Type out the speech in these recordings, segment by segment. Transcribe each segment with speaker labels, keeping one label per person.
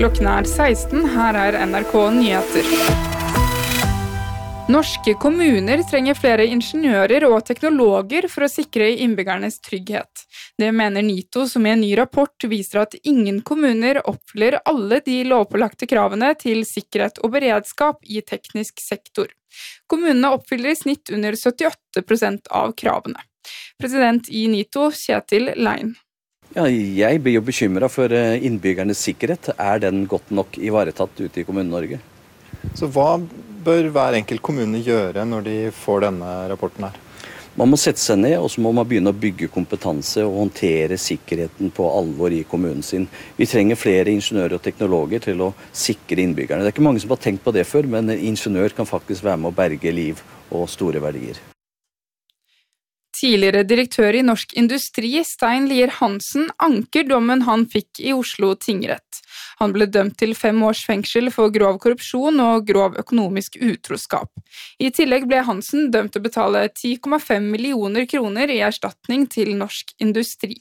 Speaker 1: Klokken 16, her NRK Nyheter. Norske kommuner trenger flere ingeniører og teknologer for å sikre innbyggernes trygghet. Det mener NITO, som i en ny rapport viser at ingen kommuner oppfyller alle de lovpålagte kravene til sikkerhet og beredskap i teknisk sektor. Kommunene oppfyller i snitt under 78% av kravene. President i NITO, Kjetil Lein.
Speaker 2: Ja, jeg blir jo bekymret for innbyggernes sikkerhet. Er den godt nok ivaretatt ute i Kommune-Norge?
Speaker 3: Så hva bør hver enkelt kommune gjøre når de får denne rapporten her?
Speaker 2: Man må sette seg ned, og så må man begynne å bygge kompetanse og håndtere sikkerheten på alvor i kommunen sin. Vi trenger flere ingeniører og teknologer til å sikre innbyggerne. Det er ikke mange som har tenkt på det før, men en ingeniør kan faktisk være med å berge liv og store verdier.
Speaker 1: Tidligere direktør i Norsk Industri, Stein Lier Hansen, anker dommen han fikk i Oslo tingrett. Han ble dømt til 5 års fengsel for grov korrupsjon og grov økonomisk utroskap. I tillegg ble Hansen dømt til å betale 10,5 millioner kroner i erstatning til Norsk Industri.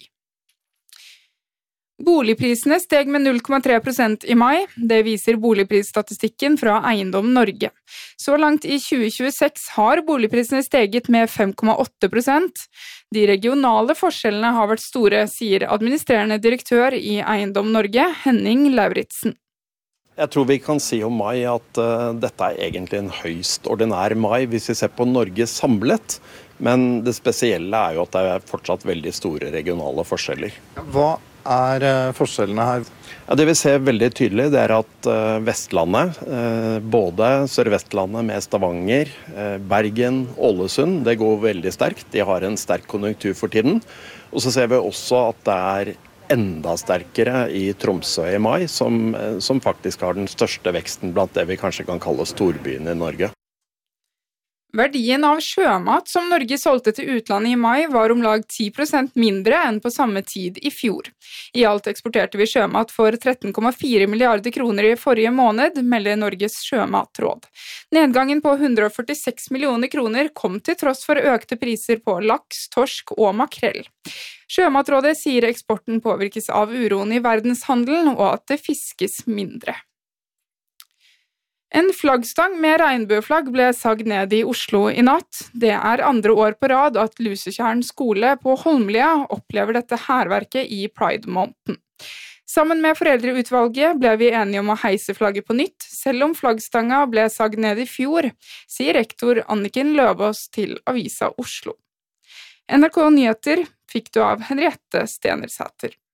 Speaker 1: Boligprisene steg med 0,3% i mai. Det viser boligprisstatistikken fra Eiendom Norge. Så langt i 2026 har boligprisene steget med 5,8%. De regionale forskjellene har vært store, sier administrerende direktør i Eiendom Norge, Henning Lauritsen.
Speaker 4: Jeg tror vi kan si om mai at dette er egentlig en høyst ordinær mai hvis vi ser på Norge samlet. Men det spesielle er jo at det er fortsatt veldig store regionale forskjeller.
Speaker 3: Hva er forskjellene her?
Speaker 4: Ja, det vi ser veldig tydelig, det er at Vestlandet, både Sør-Vestlandet med Stavanger, Bergen, Ålesund, det går veldig sterkt. De har en sterk konjunktur for tiden. Og så ser vi også at det er enda sterkere i Tromsø i mai, som faktisk har den største veksten blant det vi kanskje kan kalle storbyene i Norge.
Speaker 1: Verdien av sjømat som Norge solgte til utlandet i mai var om lag 10% mindre enn på samme tid i fjor. I alt eksporterte vi sjømat for 13,4 milliarder kroner i forrige måned, melder Norges sjømatråd. Nedgangen på 146 millioner kroner kom til tross for økte priser på laks, torsk og makrell. Sjømatrådet sier eksporten påvirkes av uroen i verdenshandelen og at det fiskes mindre. En flaggstang med regnbueflagg ble sagd ned i Oslo i natt. Det er andre år på rad at Lusekjern skole på Holmlia opplever dette hærverket i Pride-måneden. Sammen med foreldreutvalget ble vi enige om å heise flagget på nytt, selv om flaggstanga ble sagd ned i fjor, sier rektor Anniken Løvaas til Avisa Oslo. NRK Nyheter fikk du av Henriette Stenersæter.